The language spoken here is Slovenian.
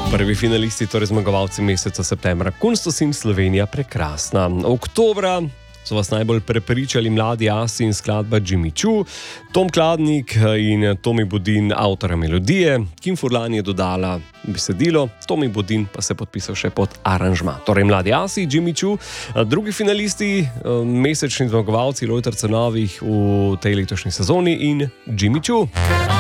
Prvi finalisti, torej zmagovalci meseca septembra. Kunstus in Slovenija prekrasna. Oktobra so vas najbolj prepričali Mladi asi in skladba Jimmy Choo, Tom Kladnik in Tomi Bodin, avtora melodije. Kim Furlan je dodala besedilo, Tomi Bodin pa se podpisal še pod aranžma. Torej Mladi asi, Jimmy Choo, drugi finalisti, mesečni zmagovalci Lojter Cenovih v tej letošnji sezoni in Jimmy Choo.